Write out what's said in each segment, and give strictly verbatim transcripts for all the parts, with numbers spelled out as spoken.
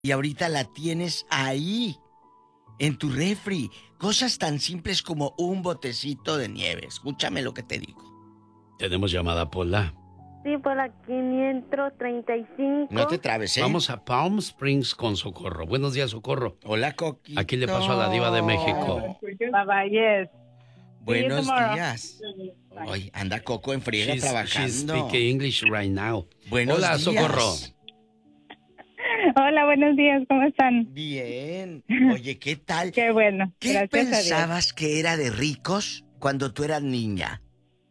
y ahorita la tienes ahí, en tu refri. Cosas tan simples como un botecito de nieve. Escúchame lo que te digo. Tenemos llamada, Pola. Sí, por la quinientos treinta y cinco. No te trabes, ¿eh? Vamos a Palm Springs con Socorro. Buenos días, Socorro. Hola, Coquito. Aquí le paso a la diva de México. Bye, yes. Buenos días. Hoy anda Coco en friega She's, trabajando. she's speaking English right now. Buenos Hola, días. Socorro. Hola, buenos días, ¿cómo están? Bien. Oye, ¿qué tal? Qué bueno. ¿Qué Gracias pensabas que era de ricos cuando tú eras niña?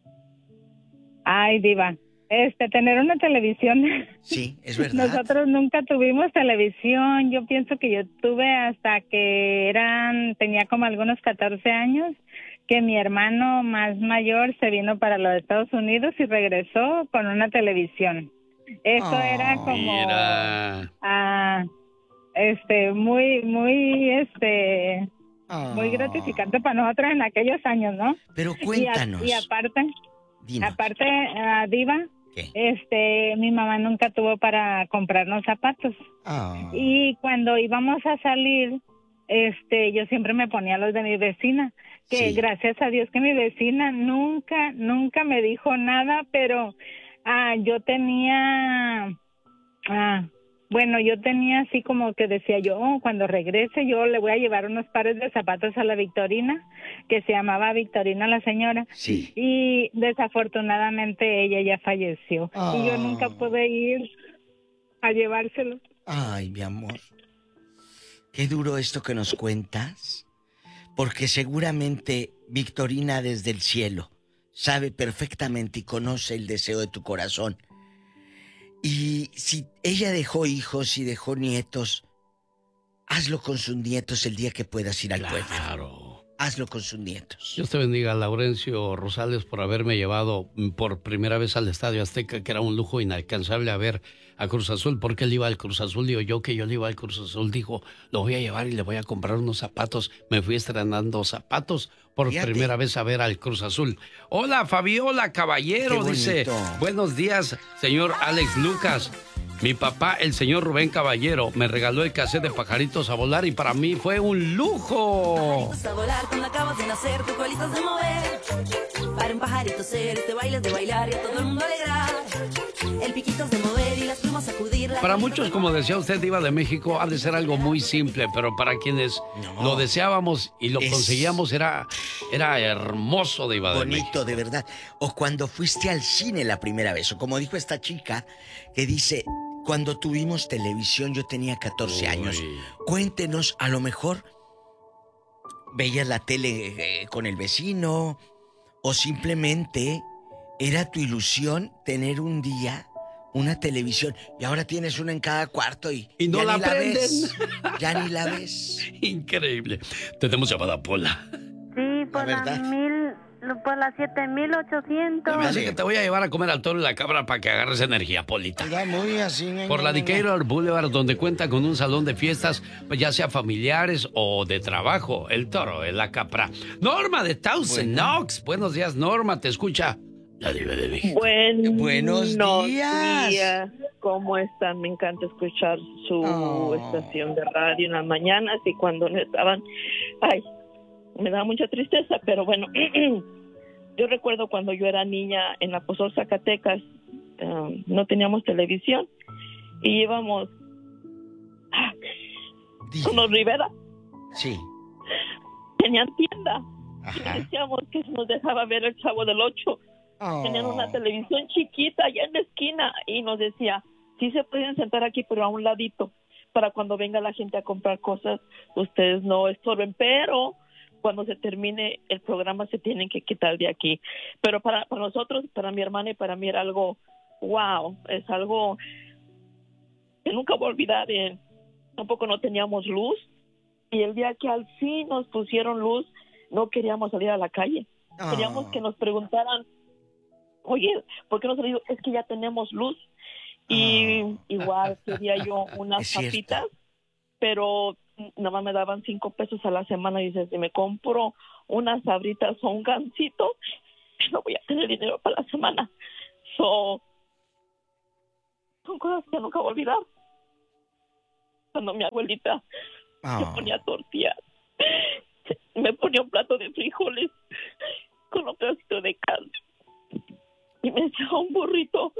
Ay, diva. Este, tener una televisión. Sí, es verdad. Nosotros nunca tuvimos televisión. Yo pienso que yo tuve hasta que eran, tenía como algunos catorce años, que mi hermano más mayor se vino para los Estados Unidos y regresó con una televisión. Eso oh, era como, mira. Ah, este, muy, muy, este, oh. muy gratificante para nosotros en aquellos años, ¿no? Pero cuéntanos. Y, a, y aparte, Dinos. aparte, uh, diva. ¿Qué? Este, mi mamá nunca tuvo para comprarnos zapatos. Oh. Y cuando íbamos a salir, este, yo siempre me ponía los de mi vecina, que sí. Gracias a Dios que mi vecina nunca, nunca me dijo nada, pero ah, yo tenía, ah, bueno, yo tenía así como que decía yo, oh, cuando regrese yo le voy a llevar unos pares de zapatos a la Victorina, que se llamaba Victorina la señora. Sí. Y desafortunadamente ella ya falleció. Oh. Y yo nunca pude ir a llevárselo. Ay, mi amor. Qué duro esto que nos cuentas, porque seguramente Victorina desde el cielo sabe perfectamente y conoce el deseo de tu corazón. Y si ella dejó hijos y dejó nietos, hazlo con sus nietos el día que puedas ir al claro. pueblo. Claro. Hazlo con sus nietos. Dios te bendiga, Laurencio Rosales, por haberme llevado por primera vez al Estadio Azteca, que era un lujo inalcanzable a ver a Cruz Azul. Porque él iba al Cruz Azul, digo yo que yo le iba al Cruz Azul. Dijo, lo voy a llevar y le voy a comprar unos zapatos. Me fui estrenando zapatos por Fíjate. primera vez a ver al Cruz Azul. Hola, Fabiola Caballero, dice. Buenos días, señor Alex Lucas. Mi papá, el señor Rubén Caballero, me regaló el cassette de Pajaritos a Volar y para mí fue un lujo. Pajaritos a volar, cuando acabas de nacer, tu colitas de mover. Para un pajarito ser, este baile es de bailar y a todo el mundo alegrar. El piquito es de mover y las plumas sacudir. Para muchos, como decía usted, Diva de México, ha de ser algo muy simple, pero para quienes no, lo deseábamos y lo es... conseguíamos, era, era hermoso, Diva de México. Bonito, de verdad. O cuando fuiste al cine la primera vez, o como dijo esta chica, que dice... Cuando tuvimos televisión yo tenía catorce Uy. años. Cuéntenos, a lo mejor veías la tele eh, con el vecino o simplemente era tu ilusión tener un día una televisión y ahora tienes una en cada cuarto y, y no ya la ni la prenden. ves. Ya ni la ves. Increíble. Tenemos llamada, Pola. Sí, por la, la mil... Por las siete mil ochocientos. Así que te voy a llevar a comer al toro y la cabra para que agarres energía, Polita. Muy así, por la Decatur Boulevard, donde cuenta con un salón de fiestas, ya sea familiares o de trabajo. El toro es la capra. Norma de Thousand bueno. Oaks. Buenos días, Norma, te escucha la Diva de México. Buen... Buenos días. días. ¿Cómo están? Me encanta escuchar su oh. estación de radio en las mañanas y cuando no estaban... Ay, me da mucha tristeza, pero bueno, yo recuerdo cuando yo era niña en la Pozol, Zacatecas, um, no teníamos televisión y íbamos ah, con los Rivera. Sí. Tenían tienda. Ajá. Y decíamos que nos dejaba ver el Chavo del Ocho. Oh. Tenían una televisión chiquita allá en la esquina y nos decía, sí se pueden sentar aquí, pero a un ladito, para cuando venga la gente a comprar cosas, ustedes no estorben, pero... cuando se termine el programa se tienen que quitar de aquí. Pero para, para nosotros, para mi hermana y para mí era algo, wow, es algo que nunca voy a olvidar. Eh, tampoco no teníamos luz y el día que al fin nos pusieron luz, no queríamos salir a la calle. Oh. Queríamos que nos preguntaran, oye, ¿por qué no salimos? Es que ya tenemos luz. Y oh. igual quería yo unas papitas, pero... nada más me daban cinco pesos a la semana y dices, si me compro unas sabritas o un gansito, no voy a tener dinero para la semana. So, son cosas que nunca voy a olvidar. cuando mi abuelita oh. se ponía a tortillas. Me ponía un plato de frijoles con un pedacito de carne y me echaba un burrito.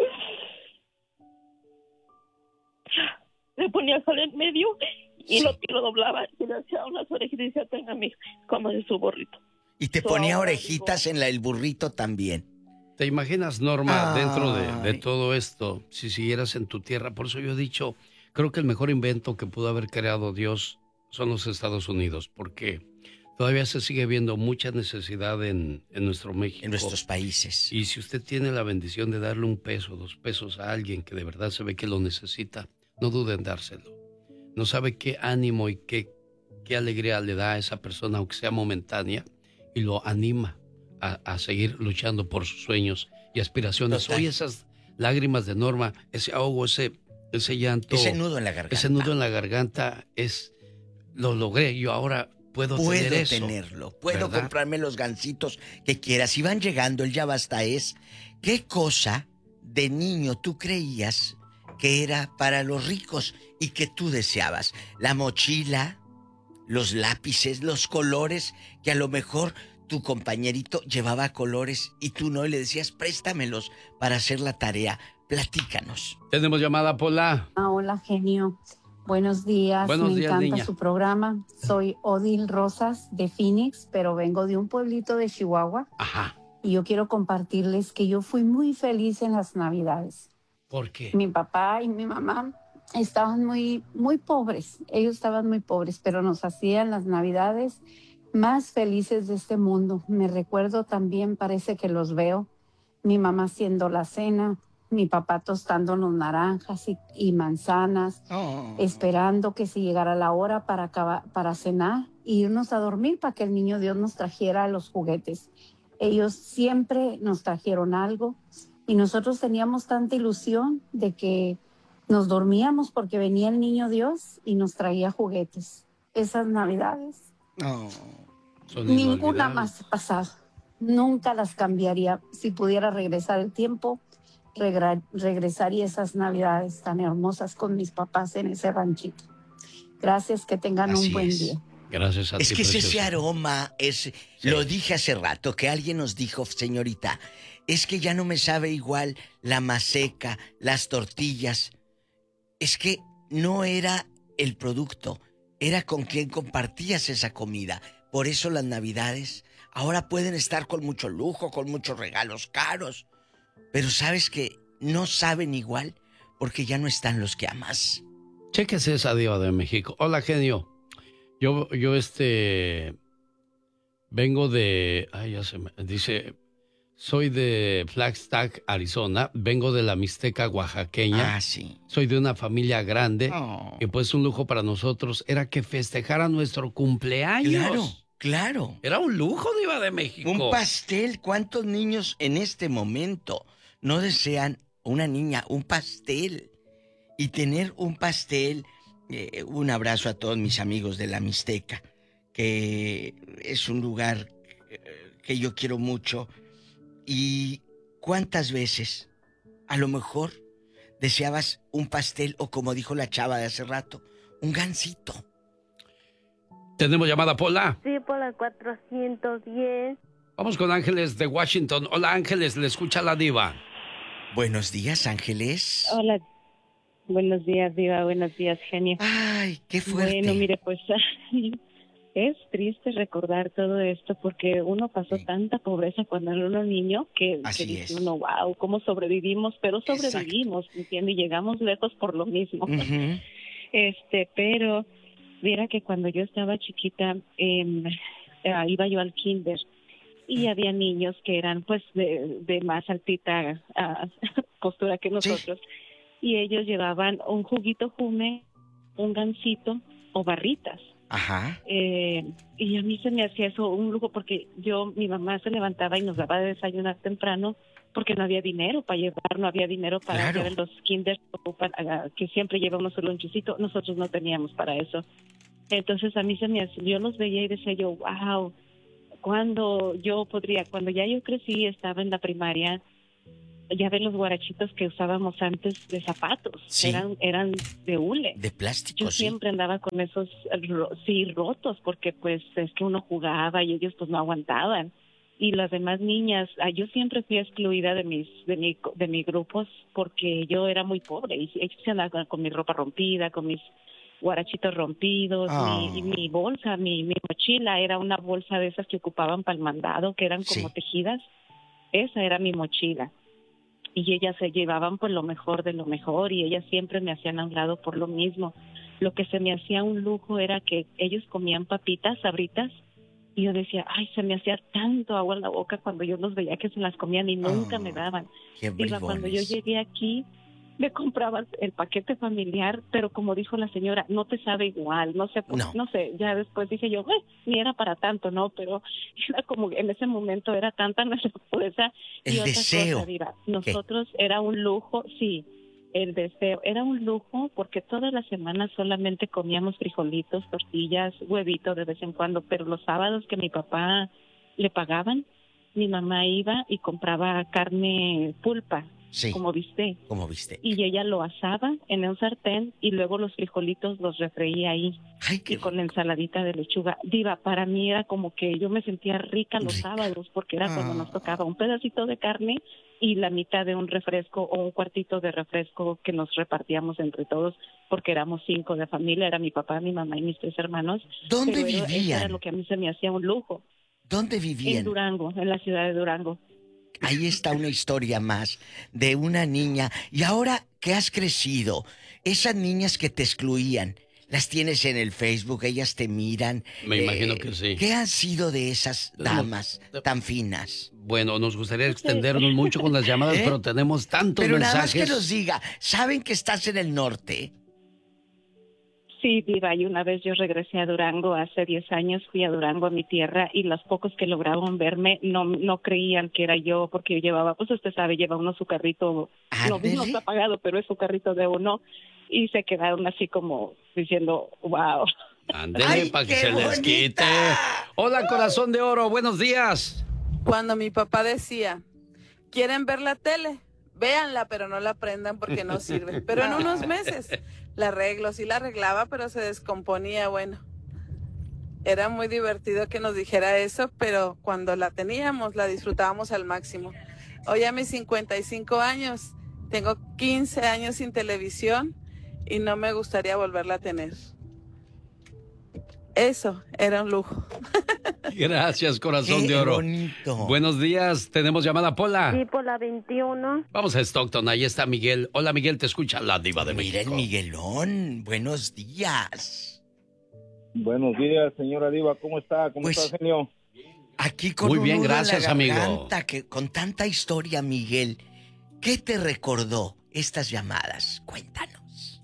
Le ponía sal en medio y sí. lo, y lo doblaba y le hacía unas orejitas y decía, tenga, mi, como de su burrito. Y te so, ponía orejitas digo, en la, el burrito también. ¿Te imaginas, Norma, Ay. dentro de, de todo esto, si siguieras en tu tierra? Por eso yo he dicho, creo que el mejor invento que pudo haber creado Dios son los Estados Unidos, porque todavía se sigue viendo mucha necesidad en, en nuestro México. En nuestros países. Y si usted tiene la bendición de darle un peso, dos pesos a alguien que de verdad se ve que lo necesita, no dude en dárselo. No sabe qué ánimo y qué, qué alegría le da a esa persona, aunque sea momentánea, y lo anima a, a seguir luchando por sus sueños y aspiraciones. Total. Hoy esas lágrimas de Norma, ese ahogo, ese, ese llanto. Ese nudo en la garganta. Ese nudo en la garganta es, lo logré, yo ahora puedo, puedo tener eso. tenerlo, puedo ¿verdad? comprarme los gancitos que quieras. Si van llegando, el ya basta es, ¿qué cosa de niño tú creías que era para los ricos y que tú deseabas? La mochila, los lápices, los colores, que a lo mejor tu compañerito llevaba colores y tú no, y le decías, préstamelos para hacer la tarea. Platícanos. Tenemos llamada, Pola. Ah, hola, genio. Buenos días. Buenos Me días, encanta niña. su programa. Soy Odil Rosas de Phoenix, pero vengo de un pueblito de Chihuahua. Ajá. Y yo quiero compartirles que yo fui muy feliz en las Navidades. ¿Por qué? Mi papá y mi mamá estaban muy, muy pobres. Ellos estaban muy pobres, pero nos hacían las Navidades más felices de este mundo. Me recuerdo también, parece que los veo, mi mamá haciendo la cena, mi papá tostándonos naranjas y, y manzanas, oh. esperando que se llegara la hora para, acabar, para cenar e irnos a dormir para que el niño Dios nos trajera los juguetes. Ellos siempre nos trajeron algo y nosotros teníamos tanta ilusión de que nos dormíamos porque venía el niño Dios y nos traía juguetes. Esas Navidades, oh. ninguna más pasada. Nunca las cambiaría. Si pudiera regresar el tiempo, Regra- regresaría esas Navidades tan hermosas con mis papás en ese ranchito. Gracias, que tengan Así un buen es. día. Gracias a es ti, que es preciosa. ese aroma, es, sí. Lo dije hace rato, que alguien nos dijo, señorita, es que ya no me sabe igual la maseca, las tortillas. Es que no era el producto, era con quien compartías esa comida. Por eso las Navidades ahora pueden estar con mucho lujo, con muchos regalos caros. Pero sabes que no saben igual porque ya no están los que amas. Chéquese esa diva de México. Hola, genio. Yo, yo este, vengo de, ay, ya se me, dice, soy de Flagstaff, Arizona. Vengo de la Mixteca oaxaqueña. Ah, sí. Soy de una familia grande. Oh. Y pues un lujo para nosotros era que festejara nuestro cumpleaños. Claro, claro. Era un lujo, diva de México. Un pastel. ¿Cuántos niños en este momento no desean una niña, un pastel? Y tener un pastel, eh, un abrazo a todos mis amigos de la Mixteca, que es un lugar eh, que yo quiero mucho. Y cuántas veces, a lo mejor, deseabas un pastel o, como dijo la chava de hace rato, un gansito. ¿Tenemos llamada, Pola? Sí, Pola cuatrocientos diez. Vamos con Ángeles de Washington. Hola, Ángeles, le escucha la diva. Buenos días, Ángeles. Hola. Buenos días, diva. Buenos días, genio. Ay, qué fuerte. Bueno, mire, pues es triste recordar todo esto porque uno pasó sí. tanta pobreza cuando era uno niño que, Así que dice es. uno, wow, cómo sobrevivimos, pero sobrevivimos, ¿entiende? Y llegamos lejos por lo mismo. Uh-huh. Este, pero viera que cuando yo estaba chiquita eh, eh, iba yo al kinder y uh-huh. había niños que eran pues de, de más altita uh, postura que nosotros. Sí. Y ellos llevaban un juguito jume, un gansito o barritas. Ajá. Eh, y a mí se me hacía eso un lujo porque yo, mi mamá se levantaba y nos daba de desayunar temprano porque no había dinero para llevar, no había dinero para claro. llevar los kinders para, que siempre llevamos un lonchecito, nosotros no teníamos para eso. Entonces a mí se me hacía, yo los veía y decía yo, wow, cuando yo podría, cuando ya yo crecí, estaba en la primaria, ya ven los guarachitos que usábamos antes de zapatos, sí. eran eran de hule. De plástico, Yo sí. siempre andaba con esos, sí, rotos, porque pues es que uno jugaba y ellos pues no aguantaban. Y las demás niñas, yo siempre fui excluida de mis de mi de mis grupos porque yo era muy pobre y ellos andaban con mi ropa rompida, con mis guarachitos rompidos, oh. mi, mi bolsa, mi, mi mochila era una bolsa de esas que ocupaban para el mandado, que eran como sí. tejidas. Esa era mi mochila. Y ellas se llevaban pues lo mejor de lo mejor y ellas siempre me hacían a un lado por lo mismo. Lo que se me hacía un lujo era que ellos comían papitas, sabritas, y yo decía, ay, se me hacía tanto agua en la boca cuando yo los veía que se las comían y nunca oh, me daban. Iba, cuando yo llegué aquí, me compraba el paquete familiar, pero como dijo la señora, no te sabe igual, no sé, no, no sé, ya después dije yo, eh, ni era para tanto, ¿no? Pero era como, en ese momento era tanta nuestra pobreza. El y otra deseo. Cosa, Diva, nosotros ¿Qué? Era un lujo, sí, el deseo, era un lujo porque todas las semanas solamente comíamos frijolitos, tortillas, huevito de vez en cuando, pero los sábados que mi papá le pagaban, mi mamá iba y compraba carne pulpa. Sí, como bistec. Como bistec. Y ella lo asaba en un sartén y luego los frijolitos los refreía ahí. Ay, qué y con ensaladita de lechuga. Diva, para mí era como que yo me sentía rica los rica. sábados porque era ah. cuando nos tocaba un pedacito de carne y la mitad de un refresco o un cuartito de refresco que nos repartíamos entre todos porque éramos cinco de familia. Era mi papá, mi mamá y mis tres hermanos. ¿Dónde Pero vivían? Eso era lo que a mí se me hacía un lujo. ¿Dónde vivían? En Durango, en la ciudad de Durango. Ahí está una historia más de una niña. Y ahora que has crecido, esas niñas que te excluían, las tienes en el Facebook, ellas te miran. Me eh, imagino que sí. ¿Qué han sido de esas damas no, tan finas? Bueno, nos gustaría extendernos mucho con las llamadas, ¿Eh? pero tenemos tantos pero mensajes. Pero nada más que nos diga, ¿saben que estás en el norte? Sí, Diva, y una vez yo regresé a Durango, hace diez años fui a Durango, a mi tierra, y los pocos que lograban verme no no creían que era yo, porque yo llevaba, pues usted sabe, lleva uno su carrito, no, no está pagado, pero es su carrito de uno, y se quedaron así como diciendo, wow. Ándele para que se bonita. Les quite. Hola, corazón de oro, buenos días. Cuando mi papá decía, ¿quieren ver la tele? Véanla, pero no la prendan porque no sirve. Pero en unos meses la arreglo, sí la arreglaba, pero se descomponía, bueno. Era muy divertido que nos dijera eso, pero cuando la teníamos, la disfrutábamos al máximo. Hoy a mis cincuenta y cinco años, tengo quince años sin televisión y no me gustaría volverla a tener. Eso era un lujo. Gracias, corazón Qué de oro. Bonito. Buenos días, tenemos llamada, Pola. Sí, Pola veintiuno. Vamos a Stockton, ahí está Miguel. Hola, Miguel, te escucha la diva de Mira México. el Miguelón, buenos días. Buenos días, señora diva, ¿cómo está? ¿Cómo pues, está, genio? Aquí con Muy un bien, nudo gracias, en la amigo. Que, con tanta historia, Miguel, ¿qué te recordó estas llamadas? Cuéntanos.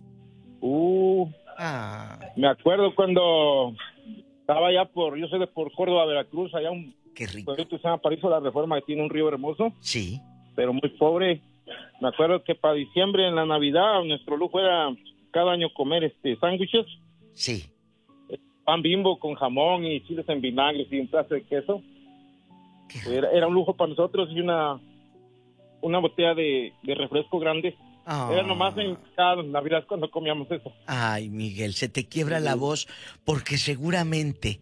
Uh, ah. Me acuerdo cuando estaba allá por, yo soy de por Córdoba, Veracruz, allá un Qué rico. pueblito que se llama Paraíso de la Reforma, que tiene un río hermoso. Sí. Pero muy pobre. Me acuerdo que para diciembre, en la Navidad, nuestro lujo era cada año comer este sándwiches. Sí. Pan Bimbo con jamón y chiles en vinagre y un pedazo de queso. Era, era un lujo para nosotros y una una botella de, de refresco grande. Oh. Era nomás en cada Navidad cuando comíamos eso. Ay, Miguel, se te quiebra sí. la voz porque seguramente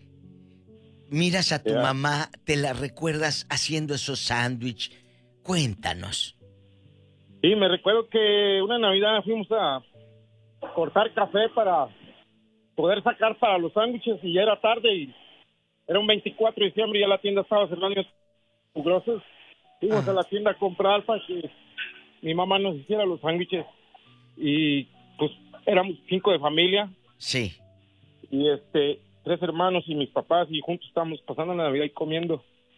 miras a tu yeah. mamá, te la recuerdas haciendo esos sándwiches. Cuéntanos. Sí, me recuerdo que una Navidad fuimos a cortar café para poder sacar para los sándwiches y ya era tarde y era un veinticuatro de diciembre y ya la tienda estaba cerrando grosos. Fuimos ah. a la tienda a comprar para que mi mamá nos hiciera los sándwiches y pues éramos cinco de familia. Sí. Y este, tres hermanos y mis papás y juntos estábamos pasando la Navidad y comiendo.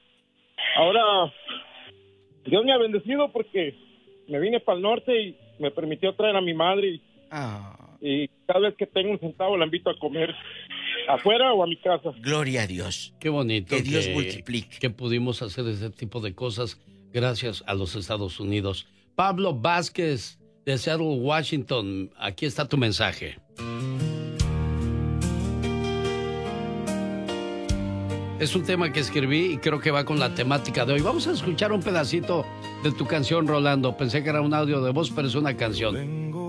Ahora, Dios me ha bendecido porque me vine para el norte y me permitió traer a mi madre y, ah. y cada vez que tengo un centavo la invito a comer afuera o a mi casa. Gloria a Dios. Qué bonito. Que Dios que, multiplique. Que pudimos hacer ese tipo de cosas gracias a los Estados Unidos. Pablo Vázquez, de Seattle, Washington. Aquí está tu mensaje. Es un tema que escribí y creo que va con la temática de hoy. Vamos a escuchar un pedacito de tu canción, Rolando. Pensé que era un audio de voz, pero es una canción.